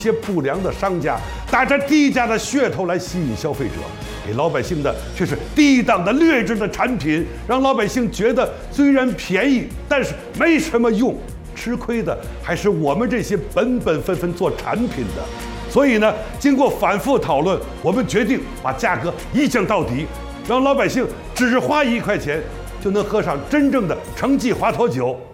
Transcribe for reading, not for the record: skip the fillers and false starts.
些不良的商家打着低价的噱头来吸引消费者，给老百姓的却是低档的劣质的产品，让老百姓觉得虽然便宜，但是没什么用，吃亏的还是我们这些本分做产品的。所以呢，经过反复讨论，我们决定把价格一降到底，让老百姓只花1块钱就能喝上真正的成记华佗酒。